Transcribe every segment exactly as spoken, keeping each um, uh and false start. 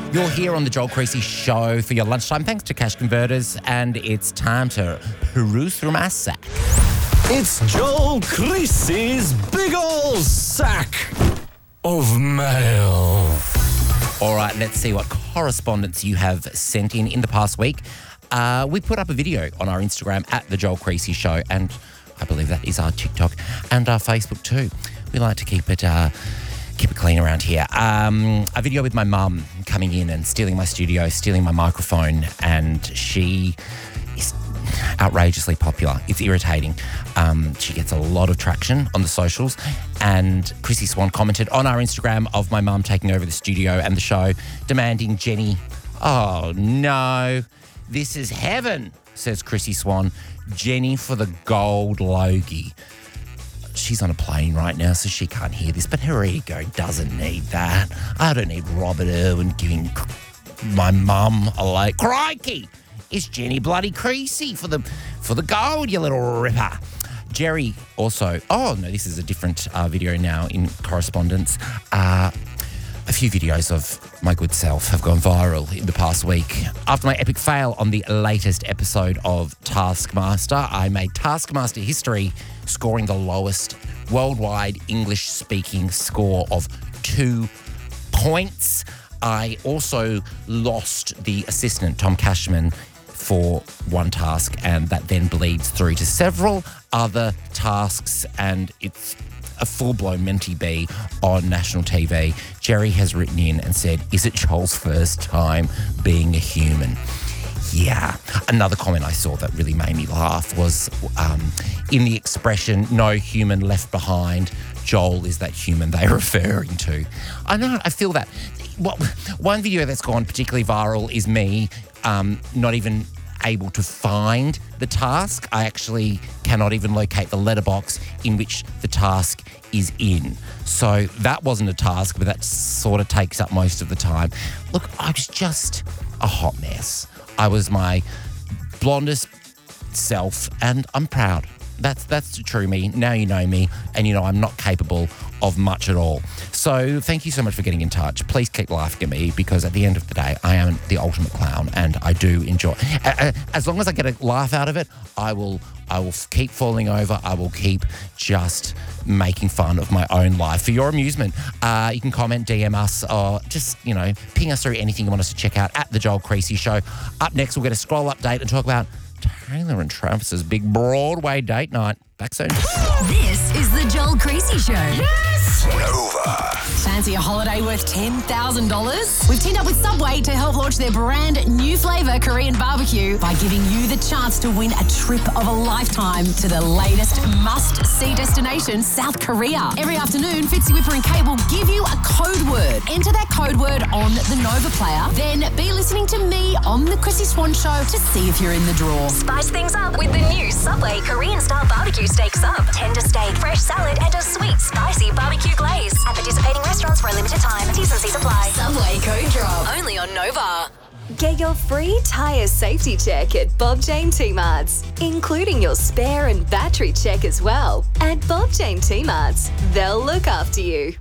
You're here on the Joel Creasy Show for your lunchtime. Thanks to Cash Converters, and it's time to peruse through my sack. It's Joel Creasy's big ol' sack of mail. All right, let's see what correspondence you have sent in in the past week. Uh, we put up a video on our Instagram at the Joel Creasy Show, and I believe that is our TikTok and our Facebook too. We like to keep it uh, keep it clean around here. Um, a video with my mum coming in and stealing my studio, stealing my microphone, and she is outrageously popular. It's irritating. Um, she gets a lot of traction on the socials, and Chrissy Swan commented on our Instagram of my mum taking over the studio and the show, demanding Jenny. Oh no, this is heaven, says Chrissy Swan. Jenny for the gold Logie. She's on a plane right now, so she can't hear this, but her ego doesn't need that. I don't need Robert Irwin giving my mum a like. Crikey! It's Jenny bloody Creasy for the for the gold, you little ripper. Jerry also, oh no, this is a different uh, video now in correspondence. Uh, a few videos of my good self have gone viral in the past week. After my epic fail on the latest episode of Taskmaster, I made Taskmaster history, scoring the lowest worldwide English-speaking score of two points. I also lost the assistant, Tom Cashman, for one task, and that then bleeds through to several other tasks, and it's a full-blown mentee bee on national T V. Jerry has written in and said, is it Joel's first time being a human? Yeah. Another comment I saw that really made me laugh was um, in the expression, no human left behind, Joel is that human they're referring to. I know, I feel that. What, one video that's gone particularly viral is me um, not even able to find the task. I actually cannot even locate the letterbox in which the task is in. So that wasn't a task, but that sort of takes up most of the time. Look, I was just a hot mess. I was my blondest self, and I'm proud. That's that's the true me. Now you know me, and you know I'm not capable of much at all. So thank you so much for getting in touch. Please keep laughing at me, because at the end of the day, I am the ultimate clown, and I do enjoy. As long as I get a laugh out of it, I will. I will keep falling over. I will keep just making fun of my own life for your amusement. Uh, you can comment, D M us, or just, you know, ping us through anything you want us to check out at The Joel Creasy Show. Up next, we'll get a scroll update and talk about Taylor and Travis's big Broadway date night. Back soon. This is The Joel Creasy Show. Yes! Nova. Fancy a holiday worth ten thousand dollars? We've teamed up with Subway to help launch their brand new flavour Korean barbecue by giving you the chance to win a trip of a lifetime to the latest must-see destination, South Korea. Every afternoon, Fitzy, Whipper and Kate will give you a code word. Enter that code word on the Nova player, then be listening to me on the Chrissy Swan Show to see if you're in the draw. Spice things up with the new Subway Korean-style barbecue steak sub. Tender steak, fresh salad, and a sweet, spicy barbecue glaze. At participating restaurants for a limited time. T's and C's apply. Subway code drop. Only on Nova. Get your free tyre safety check at Bob Jane T-Marts, including your spare and battery check as well. At Bob Jane T-Marts, they'll look after you.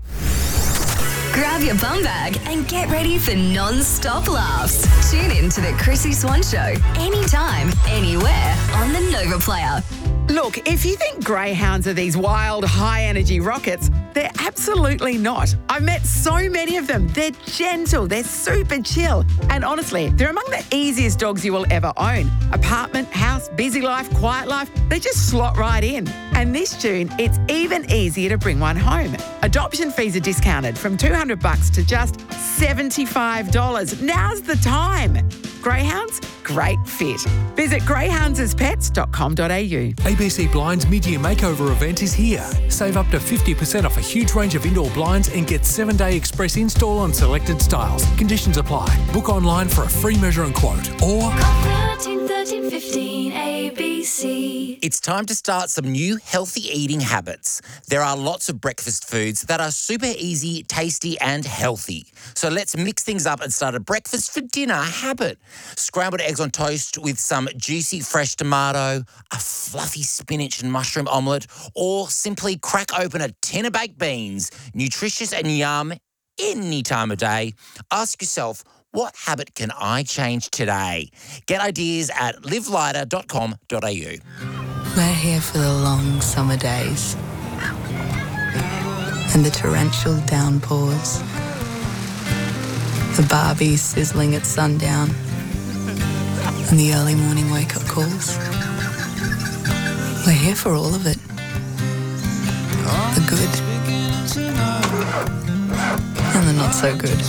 Grab your bum bag and get ready for non-stop laughs. Tune in to the Chrissy Swan Show anytime, anywhere on the Nova player. Look, if you think greyhounds are these wild, high-energy rockets, they're absolutely not. I've met so many of them. They're gentle, they're super chill, and honestly, they're among the easiest dogs you will ever own. Apartment, house, busy life, quiet life, they just slot right in. And this June, it's even easier to bring one home. Adoption fees are discounted from two hundred bucks to just seventy-five dollars. Now's the time. Greyhounds, great fit. Visit greyhounds as pets dot com dot a u. A B C Blinds mid-year makeover event is here. Save up to fifty percent off a huge range of indoor blinds and get seven-day express install on selected styles. Conditions apply. Book online for a free measure and quote, or thirteen thirteen fifteen A B C. It's time to start some new healthy eating habits. There are lots of breakfast foods that are super easy, tasty and healthy. So let's mix things up and start a breakfast for dinner habit. Scrambled eggs on toast with some juicy fresh tomato, a fluffy spinach and mushroom omelette, or simply crack open a tin of baked beans. Nutritious and yum any time of day. Ask yourself, what habit can I change today? Get ideas at live lighter dot com dot a u. We're here for the long summer days and the torrential downpours, the Barbie sizzling at sundown and the early morning wake-up calls. We're here for all of it. The good and the not so good.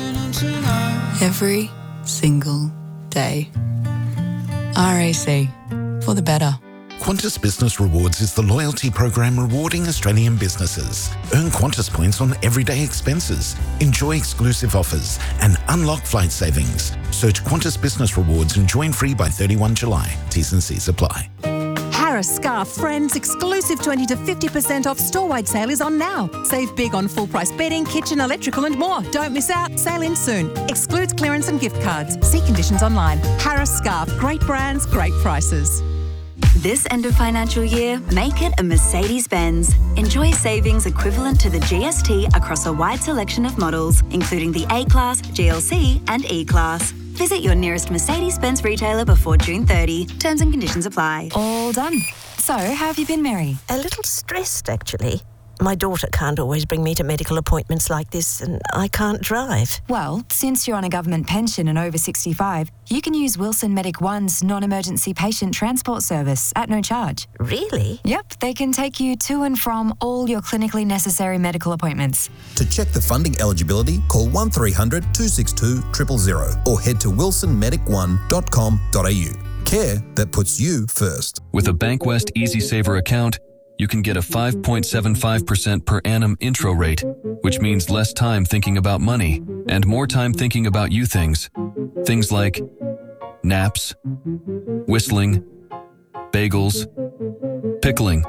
Every single day. R A C, for the better. Qantas Business Rewards is the loyalty program rewarding Australian businesses. Earn Qantas points on everyday expenses, enjoy exclusive offers, and unlock flight savings. Search Qantas Business Rewards and join free by thirty-first of July. T's and C's apply. Harris Scarf Friends exclusive twenty to fifty percent off store-wide sale is on now. Save big on full-price bedding, kitchen, electrical and more. Don't miss out. Sale ends soon. Excludes clearance and gift cards. See conditions online. Harris Scarf. Great brands, great prices. This end of financial year, make it a Mercedes-Benz. Enjoy savings equivalent to the G S T across a wide selection of models, including the A-Class, G L C and E-Class. Visit your nearest Mercedes-Benz retailer before June thirtieth. Terms and conditions apply. All done. So, how have you been, Mary? A little stressed, actually. My daughter can't always bring me to medical appointments like this, and I can't drive. Well, since you're on a government pension and over sixty-five, you can use Wilson Medic One's non-emergency patient transport service at no charge. Really? Yep, they can take you to and from all your clinically necessary medical appointments. To check the funding eligibility, call one three hundred two six two zero zero zero or head to wilson medic one dot com dot a u. Care that puts you first. With a Bankwest Easy Saver account, you can get a five point seven five percent per annum intro rate, which means less time thinking about money and more time thinking about you things. Things like naps, whistling, bagels, pickling,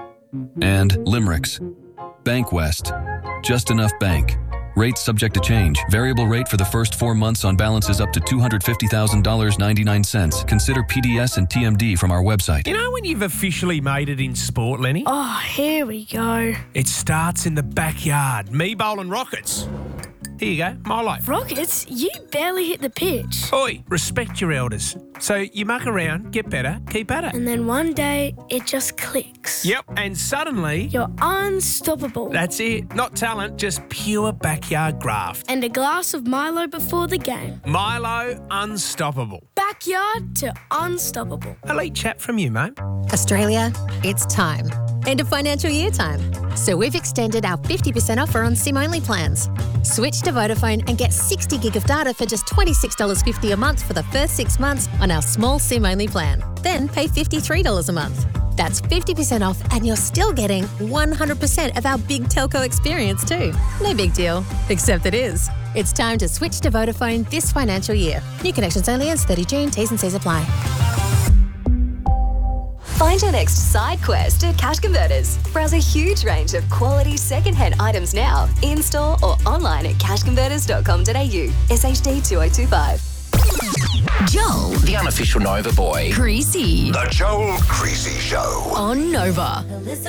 and limericks. Bankwest. Just enough bank. Rates subject to change. Variable rate for the first four months on balances up to two hundred fifty thousand dollars and ninety-nine cents. Consider P D S and T M D from our website. You know when you've officially made it in sport, Lenny? Oh, here we go. It starts in the backyard. Me bowling rockets. Here you go, Milo. Rockets? You barely hit the pitch. Oi, respect your elders. So you muck around, get better, keep at it. And then one day, it just clicks. Yep, and suddenly... You're unstoppable. That's it. Not talent, just pure backyard graft. And a glass of Milo before the game. Milo Unstoppable. Backyard to unstoppable. Elite chat from you, mate. Australia, it's time. End of financial year time. So we've extended our fifty percent offer on SIM-only plans. Switch to Vodafone and get sixty gig of data for just twenty-six dollars fifty a month for the first six months on our small SIM-only plan. Then pay fifty-three dollars a month. That's fifty percent off and you're still getting one hundred percent of our big telco experience too. No big deal, except it is. It's time to switch to Vodafone this financial year. New connections only ends thirtieth of June, T's and C's apply. Find your next side quest at Cash Converters. Browse a huge range of quality second-hand items now, in-store or online at cash converters dot com dot a u. S H D two oh two five. Joel. The unofficial Nova boy. Creasy. The Joel Creasy Show. On Nova.